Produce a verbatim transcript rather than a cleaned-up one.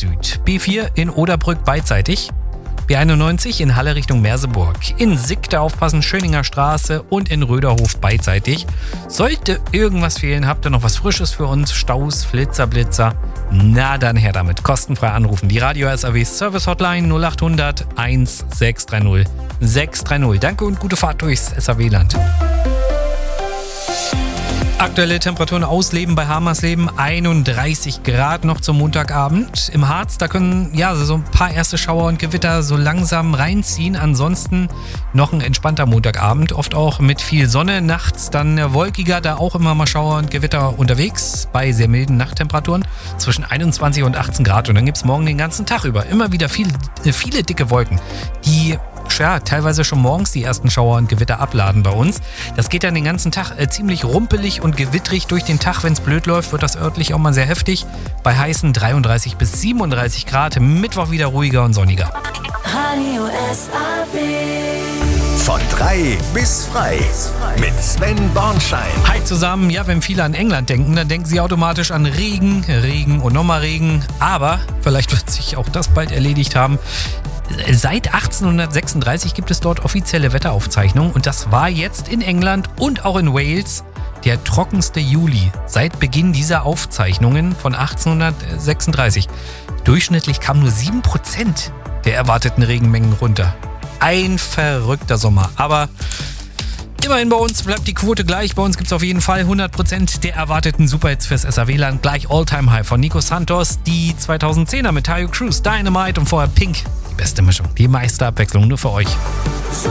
Süd. B vier in Oderbrück beidseitig. B einundneunzig in Halle Richtung Merseburg. In Sickte aufpassen, Schöninger Straße und in Röderhof beidseitig. Sollte irgendwas fehlen, habt ihr noch was Frisches für uns? Staus, Flitzer, Blitzer? Na dann her damit. Kostenfrei anrufen. Die Radio S A W Service Hotline null acht hundert sechshundertsechzig sechshundertdreißig. Danke und gute Fahrt durchs S A W-Land. Aktuelle Temperaturen ausleben bei Hamersleben, einunddreißig Grad noch zum Montagabend. Im Harz, da können ja so ein paar erste Schauer und Gewitter so langsam reinziehen. Ansonsten noch ein entspannter Montagabend, oft auch mit viel Sonne. Nachts dann wolkiger, da auch immer mal Schauer und Gewitter unterwegs bei sehr milden Nachttemperaturen zwischen einundzwanzig und achtzehn Grad. Und dann gibt es morgen den ganzen Tag über immer wieder viel, viele dicke Wolken, die ja, teilweise schon morgens die ersten Schauer und Gewitter abladen bei uns. Das geht dann den ganzen Tag äh, ziemlich rumpelig und gewittrig durch den Tag. Wenn es blöd läuft, wird das örtlich auch mal sehr heftig. Bei heißen dreiunddreißig bis siebenunddreißig Grad. Mittwoch wieder ruhiger und sonniger. Radio S A W. Von drei bis frei. Mit Sven Bornschein. Hi zusammen. Ja, wenn viele an England denken, dann denken sie automatisch an Regen, Regen und nochmal Regen. Aber vielleicht wird sich auch das bald erledigt haben. Seit achtzehnhundertsechsunddreißig gibt es dort offizielle Wetteraufzeichnungen und das war jetzt in England und auch in Wales der trockenste Juli seit Beginn dieser Aufzeichnungen von achtzehnhundertsechsunddreißig. Durchschnittlich kamen nur sieben Prozent der erwarteten Regenmengen runter. Ein verrückter Sommer, aber immerhin bei uns bleibt die Quote gleich. Bei uns gibt es auf jeden Fall hundert Prozent der erwarteten Superhits fürs S A W-Land. Gleich All-Time High von Nico Santos, die zweitausendzehner mit Tayo Cruz, Dynamite und vorher Pink. Die beste Mischung, die meiste Abwechslung nur für euch. So